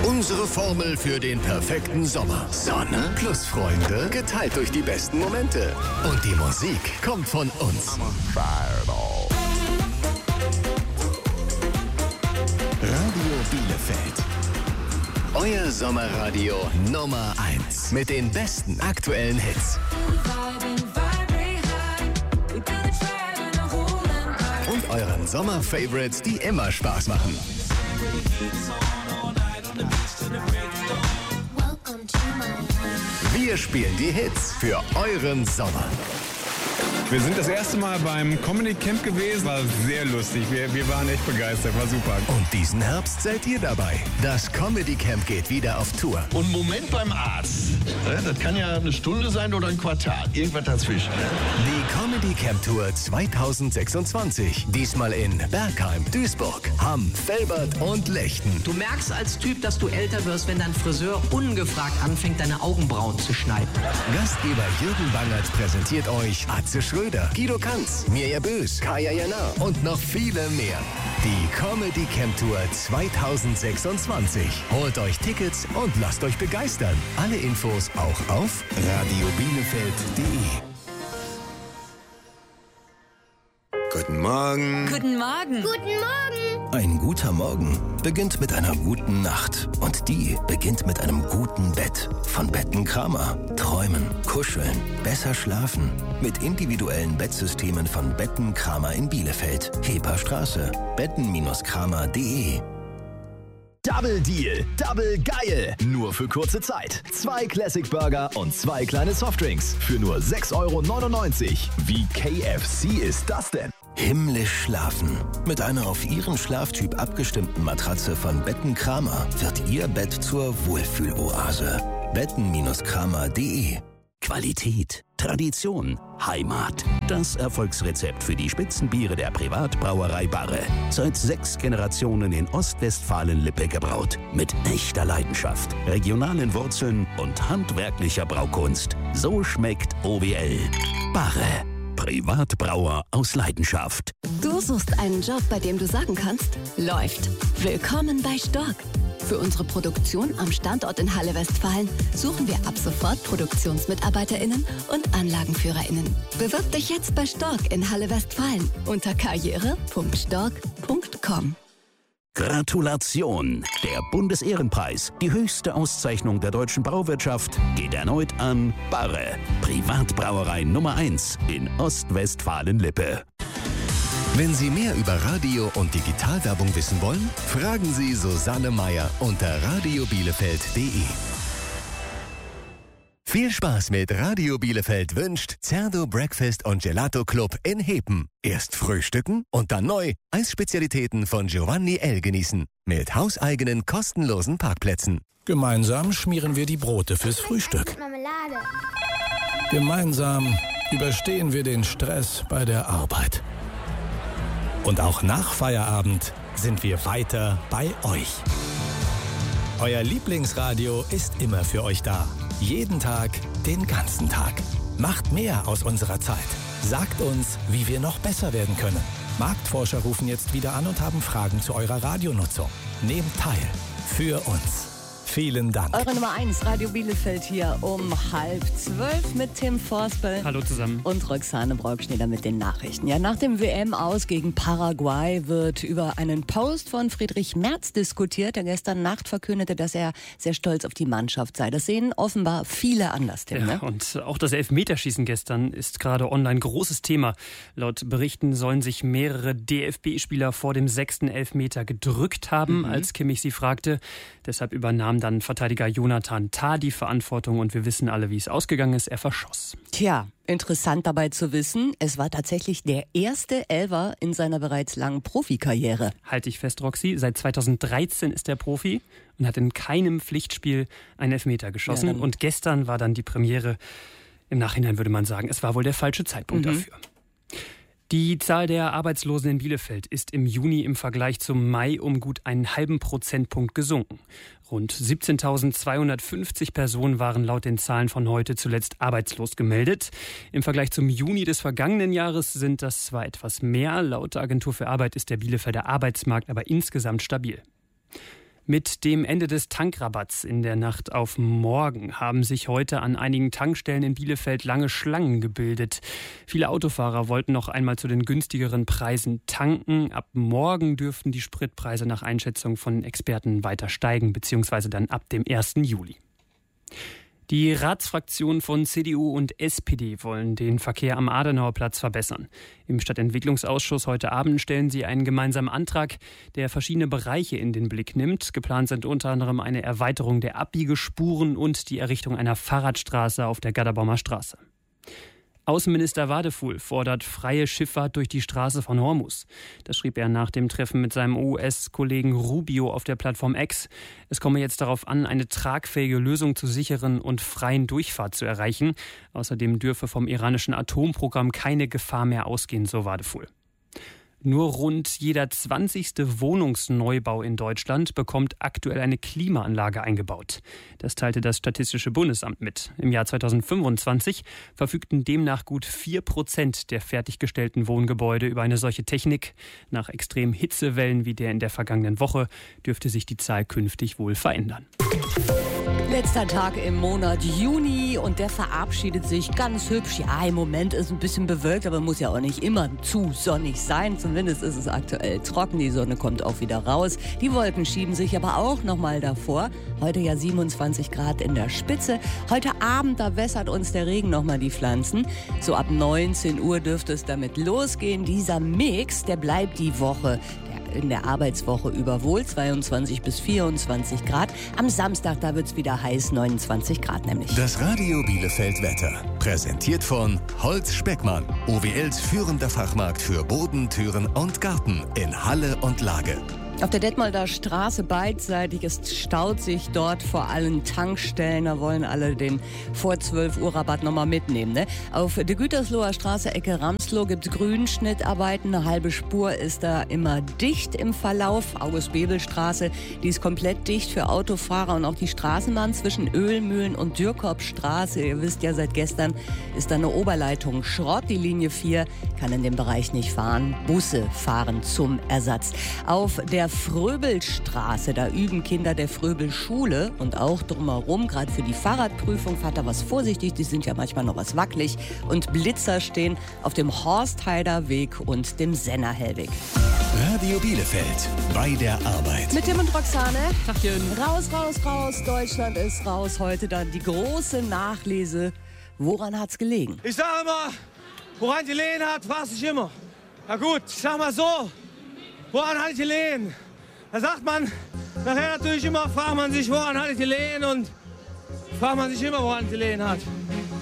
Unsere Formel für den perfekten Sommer. Sonne plus Freunde, geteilt durch die besten Momente. Und die Musik kommt von uns. Radio Bielefeld. Euer Sommerradio Nummer 1. Mit den besten aktuellen Hits. Und euren Sommer-Favorites, die immer Spaß machen. Wir spielen die Hits für euren Sommer. Wir sind das erste Mal beim Comedy Camp gewesen. War sehr lustig. Wir waren echt begeistert. War super. Und diesen Herbst seid ihr dabei. Das Comedy Camp geht wieder auf Tour. Und Moment beim Arzt. Das kann ja eine Stunde sein oder ein Quartal. Irgendwas dazwischen. Die Comedy Camp Tour 2026. Diesmal in Bergheim, Duisburg, Hamm, Velbert und Lechten. Du merkst als Typ, dass du älter wirst, wenn dein Friseur ungefragt anfängt, deine Augenbrauen zu schneiden. Gastgeber Jürgen Bangert präsentiert euch Atze Schröder, Guido Kanz, Mirja Bös, Kaya Jana und noch viele mehr. Die Comedy Camp Tour 2026. Holt euch Tickets und lasst euch begeistern. Alle Infos auch auf radiobielefeld.de. Guten Morgen. Guten Morgen. Guten Morgen. Ein guter Morgen beginnt mit einer guten Nacht. Und die beginnt mit einem guten Bett. Von Betten Kramer. Träumen, kuscheln, besser schlafen. Mit individuellen Bettsystemen von Betten Kramer in Bielefeld. Heper Straße. betten-kramer.de. Double Deal, Double geil. Nur für kurze Zeit. 2 Classic Burger und 2 kleine Softdrinks für nur 6,99 €. Wie KFC ist das denn? Himmlisch schlafen. Mit einer auf Ihren Schlaftyp abgestimmten Matratze von Betten Kramer wird Ihr Bett zur Wohlfühloase. betten-kramer.de. Qualität, Tradition, Heimat. Das Erfolgsrezept für die Spitzenbiere der Privatbrauerei Barre. Seit 6 Generationen in Ostwestfalen-Lippe gebraut. Mit echter Leidenschaft, regionalen Wurzeln und handwerklicher Braukunst. So schmeckt OWL. Barre. Privatbrauer aus Leidenschaft. Du suchst einen Job, bei dem du sagen kannst, läuft. Willkommen bei Stork. Für unsere Produktion am Standort in Halle Westfalen suchen wir ab sofort ProduktionsmitarbeiterInnen und AnlagenführerInnen. Bewirb dich jetzt bei Stork in Halle Westfalen unter karriere.stork.com. Gratulation! Der Bundesehrenpreis, die höchste Auszeichnung der deutschen Brauwirtschaft, geht erneut an Barre, Privatbrauerei Nummer 1 in Ostwestfalen-Lippe. Wenn Sie mehr über Radio- und Digitalwerbung wissen wollen, fragen Sie Susanne Meier unter radiobielefeld.de. Viel Spaß mit Radio Bielefeld wünscht Zerdo Breakfast und Gelato Club in Hepen. Erst frühstücken und dann neu Eisspezialitäten von Giovanni L. genießen. Mit hauseigenen kostenlosen Parkplätzen. Gemeinsam schmieren wir die Brote fürs Frühstück. Marmelade. Gemeinsam überstehen wir den Stress bei der Arbeit. Und auch nach Feierabend sind wir weiter bei euch. Euer Lieblingsradio ist immer für euch da. Jeden Tag, den ganzen Tag. Macht mehr aus unserer Zeit. Sagt uns, wie wir noch besser werden können. Marktforscher rufen jetzt wieder an und haben Fragen zu eurer Radionutzung. Nehmt teil. Für uns. Vielen Dank. Eure Nummer 1, Radio Bielefeld hier um 11:30 mit Tim Forspel. Hallo zusammen. Und Roxane Brockschneider mit den Nachrichten. Ja, nach dem WM-Aus gegen Paraguay wird über einen Post von Friedrich Merz diskutiert, der gestern Nacht verkündete, dass er sehr stolz auf die Mannschaft sei. Das sehen offenbar viele anders, Tim. Ja, ne? Und auch das Elfmeterschießen gestern ist gerade online großes Thema. Laut Berichten sollen sich mehrere DFB-Spieler vor dem 6. Elfmeter gedrückt haben, als Kimmich sie fragte. Deshalb übernahm dann Verteidiger Jonathan Tah die Verantwortung und wir wissen alle, wie es ausgegangen ist. Er verschoss. Tja, interessant dabei zu wissen, es war tatsächlich der erste Elfer in seiner bereits langen Profikarriere. Halte ich fest, Roxy. Seit 2013 ist er Profi und hat in keinem Pflichtspiel einen Elfmeter geschossen. Ja, und gestern war dann die Premiere. Im Nachhinein würde man sagen, es war wohl der falsche Zeitpunkt dafür. Die Zahl der Arbeitslosen in Bielefeld ist im Juni im Vergleich zum Mai um gut einen halben Prozentpunkt gesunken. Rund 17.250 Personen waren laut den Zahlen von heute zuletzt arbeitslos gemeldet. Im Vergleich zum Juni des vergangenen Jahres sind das zwar etwas mehr. Laut der Agentur für Arbeit ist der Bielefelder Arbeitsmarkt aber insgesamt stabil. Mit dem Ende des Tankrabatts in der Nacht auf morgen haben sich heute an einigen Tankstellen in Bielefeld lange Schlangen gebildet. Viele Autofahrer wollten noch einmal zu den günstigeren Preisen tanken. Ab morgen dürften die Spritpreise nach Einschätzung von Experten weiter steigen, beziehungsweise dann ab dem 1. Juli. Die Ratsfraktionen von CDU und SPD wollen den Verkehr am Adenauerplatz verbessern. Im Stadtentwicklungsausschuss heute Abend stellen sie einen gemeinsamen Antrag, der verschiedene Bereiche in den Blick nimmt. Geplant sind unter anderem eine Erweiterung der Abbiegespuren und die Errichtung einer Fahrradstraße auf der Gadderbaumer Straße. Außenminister Wadefuhl fordert freie Schifffahrt durch die Straße von Hormuz. Das schrieb er nach dem Treffen mit seinem US-Kollegen Rubio auf der Plattform X. Es komme jetzt darauf an, eine tragfähige Lösung zu sicheren und freien Durchfahrt zu erreichen. Außerdem dürfe vom iranischen Atomprogramm keine Gefahr mehr ausgehen, so Wadefuhl. Nur rund jeder 20. Wohnungsneubau in Deutschland bekommt aktuell eine Klimaanlage eingebaut. Das teilte das Statistische Bundesamt mit. Im Jahr 2025 verfügten demnach gut 4% der fertiggestellten Wohngebäude über eine solche Technik. Nach extremen Hitzewellen wie der in der vergangenen Woche dürfte sich die Zahl künftig wohl verändern. Letzter Tag im Monat Juni und der verabschiedet sich ganz hübsch. Ja, im Moment ist ein bisschen bewölkt, aber muss ja auch nicht immer zu sonnig sein. Zumindest ist es aktuell trocken. Die Sonne kommt auch wieder raus. Die Wolken schieben sich aber auch noch mal davor. Heute ja 27 Grad in der Spitze. Heute Abend, da wässert uns der Regen noch mal die Pflanzen. So ab 19 Uhr dürfte es damit losgehen. Dieser Mix, der bleibt die Woche in der Arbeitswoche über wohl 22 bis 24 Grad. Am Samstag, da wird es wieder heiß, 29 Grad nämlich. Das Radio Bielefeld Wetter. Präsentiert von Holz Speckmann. OWLs führender Fachmarkt für Boden, Türen und Garten in Halle und Lage. Auf der Detmolder Straße beidseitig, es staut sich dort vor allen Tankstellen. Da wollen alle den vor 12 Uhr Rabatt nochmal mitnehmen. Ne? Auf der Gütersloher Straße, Ecke Ramsloh, gibt es Grünschnittarbeiten. Eine halbe Spur ist da immer dicht im Verlauf. August-Bebel-Straße, die ist komplett dicht für Autofahrer. Und auch die Straßenbahn zwischen Ölmühlen und Dürkopstraße. Ihr wisst ja, seit gestern ist da eine Oberleitung Schrott. Die Linie 4 kann in dem Bereich nicht fahren. Busse fahren zum Ersatz. Auf der Fröbelstraße, da üben Kinder der Fröbelschule und auch drumherum, gerade für die Fahrradprüfung, fahrt da was vorsichtig, die sind ja manchmal noch was wackelig. Und Blitzer stehen auf dem Horstheider Weg und dem Sennerhellweg. Radio Bielefeld, bei der Arbeit. Mit Tim und Roxane. Tachchen. Raus, raus, raus, Deutschland ist raus. Heute dann die große Nachlese. Woran hat's gelegen? Ich sag immer, woran die gelegen hat, fragst dich immer. Na gut, ich sag mal so. Woran hatte ich gelegen? Da sagt man, nachher natürlich immer, fragt man sich, woran hatte ich gelegen und fragt man sich immer, woran ich gelegen hat.